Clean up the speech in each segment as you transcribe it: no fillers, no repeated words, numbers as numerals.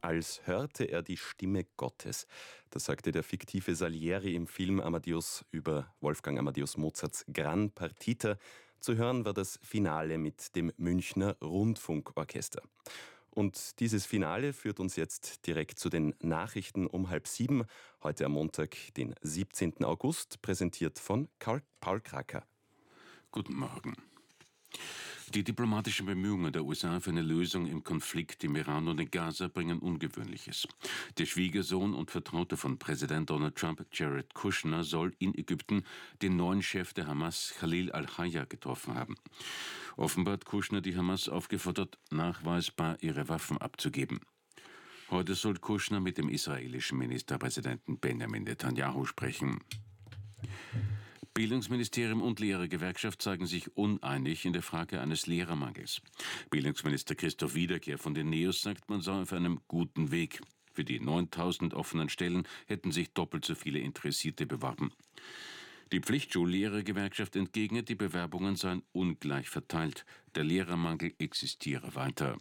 als hörte er die Stimme Gottes. Das sagte der fiktive Salieri im Film Amadeus über Wolfgang Amadeus Mozarts Gran Partita. Zu hören war das Finale mit dem Münchner Rundfunkorchester. Und dieses Finale führt uns jetzt direkt zu den Nachrichten um 6:30, heute am Montag, den 17. August, präsentiert von Paul Kracker. Guten Morgen. Die diplomatischen Bemühungen der USA für eine Lösung im Konflikt im Iran und in Gaza bringen Ungewöhnliches. Der Schwiegersohn und Vertraute von Präsident Donald Trump, Jared Kushner, soll in Ägypten den neuen Chef der Hamas, Khalil al-Hayya, getroffen haben. Offenbar hat Kushner die Hamas aufgefordert, nachweisbar ihre Waffen abzugeben. Heute soll Kushner mit dem israelischen Ministerpräsidenten Benjamin Netanyahu sprechen. Bildungsministerium und Lehrergewerkschaft zeigen sich uneinig in der Frage eines Lehrermangels. Bildungsminister Christoph Wiederkehr von den NEOS sagt, man sei auf einem guten Weg. Für die 9.000 offenen Stellen hätten sich doppelt so viele Interessierte beworben. Die Pflichtschullehrergewerkschaft entgegnet, die Bewerbungen seien ungleich verteilt. Der Lehrermangel existiere weiter.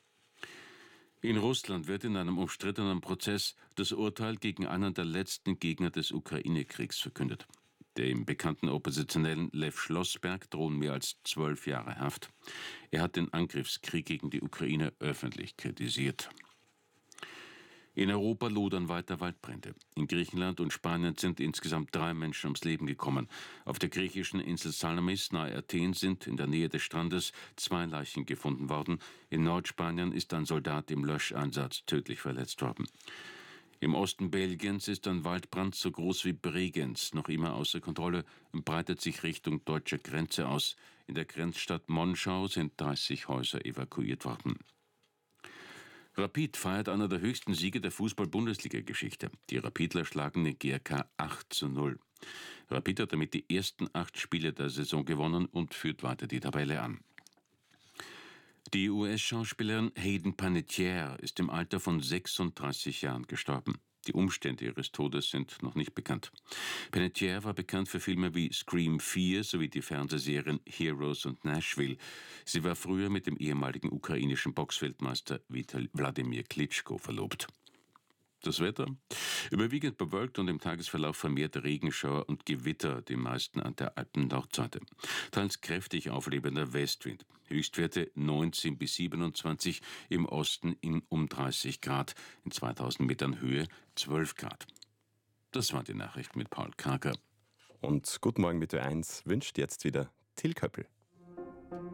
In Russland wird in einem umstrittenen Prozess das Urteil gegen einen der letzten Gegner des Ukraine-Kriegs verkündet. Dem bekannten Oppositionellen Lew Schlossberg drohen mehr als 12 Jahre Haft. Er hat den Angriffskrieg gegen die Ukraine öffentlich kritisiert. In Europa lodern weiter Waldbrände. In Griechenland und Spanien sind insgesamt 3 Menschen ums Leben gekommen. Auf der griechischen Insel Salamis nahe Athen sind in der Nähe des Strandes 2 Leichen gefunden worden. In Nordspanien ist ein Soldat im Löscheinsatz tödlich verletzt worden. Im Osten Belgiens ist ein Waldbrand so groß wie Bregenz noch immer außer Kontrolle und breitet sich Richtung deutscher Grenze aus. In der Grenzstadt Monschau sind 30 Häuser evakuiert worden. Rapid feiert einer der höchsten Siege der Fußball-Bundesliga-Geschichte. Die Rapidler schlagen den GRK 8:0. Rapid hat damit die ersten 8 Spiele der Saison gewonnen und führt weiter die Tabelle an. Die US-Schauspielerin Hayden Panettiere ist im Alter von 36 Jahren gestorben. Die Umstände ihres Todes sind noch nicht bekannt. Panettiere war bekannt für Filme wie Scream 4 sowie die Fernsehserien Heroes und Nashville. Sie war früher mit dem ehemaligen ukrainischen Boxweltmeister Wladimir Klitschko verlobt. Das Wetter? Überwiegend bewölkt und im Tagesverlauf vermehrt Regenschauer und Gewitter, die meisten an der Alpen-Nordseite. Teils kräftig auflebender Westwind. Höchstwerte 19 bis 27, im Osten um 30 Grad, in 2000 Metern Höhe 12 Grad. Das war die Nachricht mit Paul Kracker. Und Guten Morgen mit Ö1 wünscht jetzt wieder Till Köppel.